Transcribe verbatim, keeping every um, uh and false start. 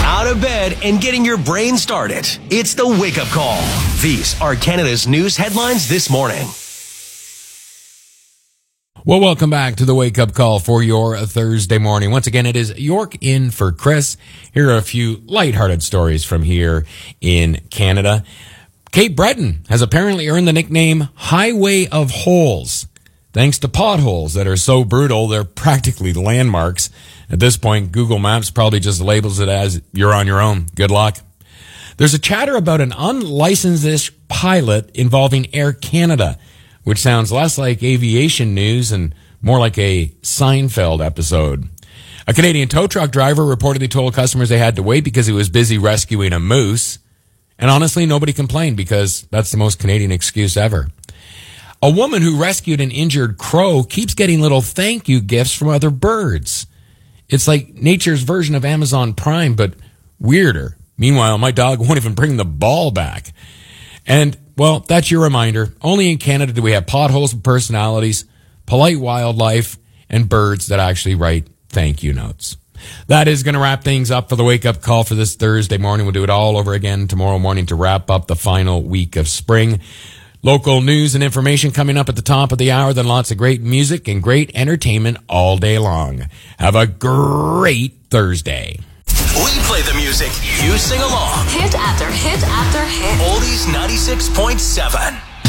Out of bed and getting your brain started. It's the Wake Up Call. These are Canada's news headlines this morning. Well, welcome back to the Wake Up Call for your Thursday morning. Once again, it is York in for Chris. Here are a few lighthearted stories from here in Canada. Cape Breton has apparently earned the nickname Highway of Holes, thanks to potholes that are so brutal they're practically landmarks. At this point, Google Maps probably just labels it as you're on your own. Good luck. There's a chatter about an unlicensed pilot involving Air Canada, which sounds less like aviation news and more like a Seinfeld episode. A Canadian tow truck driver reportedly told customers they had to wait because he was busy rescuing a moose. And honestly, nobody complained because that's the most Canadian excuse ever. A woman who rescued an injured crow keeps getting little thank you gifts from other birds. It's like nature's version of Amazon Prime, but weirder. Meanwhile, my dog won't even bring the ball back. And, well, that's your reminder. Only in Canada do we have potholes with personalities, polite wildlife, and birds that actually write thank you notes. That is going to wrap things up for the Wake Up Call for this Thursday morning. We'll do it all over again tomorrow morning to wrap up the final week of spring. Local news and information coming up at the top of the hour, then lots of great music and great entertainment all day long. Have a great Thursday. We play the music, you sing along. Hit after hit after hit. Oldies ninety-six point seven.